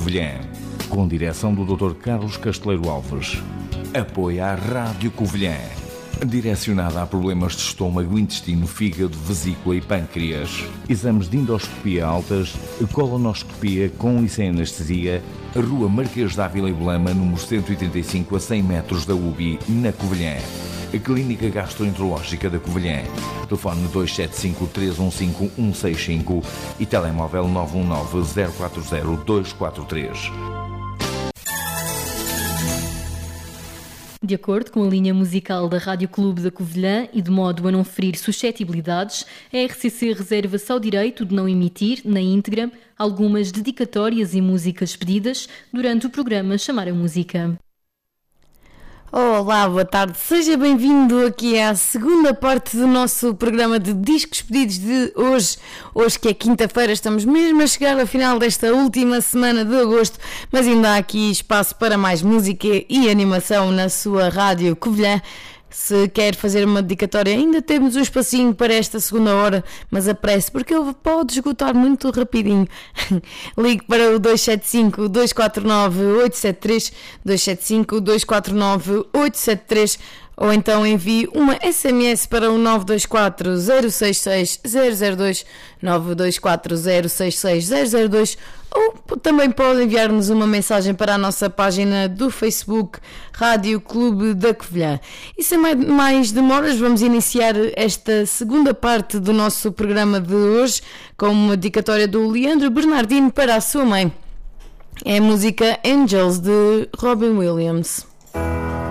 Covilhã. Com direção do Dr. Carlos Casteleiro Alves. Apoia a Rádio Covilhã. Direcionada a problemas de estômago, intestino, fígado, vesícula e pâncreas. Exames de endoscopia altas, colonoscopia com e sem anestesia. Rua Marquês de Ávila e Belema, número 185, a 100 metros da UBI, na Covilhã. A Clínica Gastroenterológica da Covilhã. Telefone 275-315-165 e telemóvel 919-040-243. De acordo com a linha musical da Rádio Clube da Covilhã e de modo a não ferir suscetibilidades, a RCC reserva-se ao direito de não emitir, na íntegra, algumas dedicatórias e músicas pedidas durante o programa Chamar a Música. Olá, boa tarde, seja bem-vindo aqui à segunda parte do nosso programa de discos pedidos de hoje. Hoje que é quinta-feira, estamos mesmo a chegar ao final desta última semana de agosto, mas ainda há aqui espaço para mais música e animação na sua Rádio Covilhã. Se quer fazer uma dedicatória, ainda temos um espacinho para esta segunda hora, mas apresse, porque ele pode esgotar muito rapidinho. Ligue para o 275-249-873, 275-249-873, ou então envie uma SMS para o 924-066-002, 924-066-002, ou também pode enviar-nos uma mensagem para a nossa página do Facebook Rádio Clube da Covilhã. E sem mais demoras, vamos iniciar esta segunda parte do nosso programa de hoje com uma dedicatória do Leandro Bernardino para a sua mãe. É a música Angels, de Robin Williams.